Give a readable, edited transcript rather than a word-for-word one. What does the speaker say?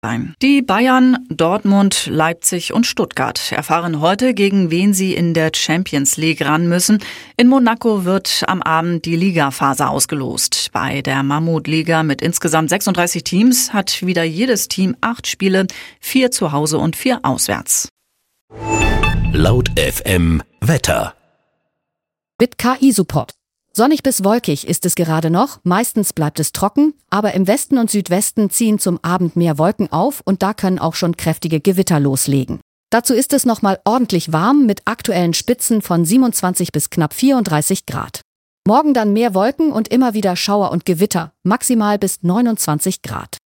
Die Bayern, Dortmund, Leipzig und Stuttgart erfahren heute, gegen wen sie in der Champions League ran müssen. In Monaco wird am Abend die Ligaphase ausgelost. Bei der Mammutliga mit insgesamt 36 Teams hat wieder jedes Team 8 Spiele, 4 zu Hause und 4 auswärts. Laut FM Wetter. Mit KI-Support. Sonnig bis wolkig ist es gerade noch, meistens bleibt es trocken, aber im Westen und Südwesten ziehen zum Abend mehr Wolken auf und da können auch schon kräftige Gewitter loslegen. Dazu ist es nochmal ordentlich warm mit aktuellen Spitzen von 27 bis knapp 34 Grad. Morgen dann mehr Wolken und immer wieder Schauer und Gewitter, maximal bis 29 Grad.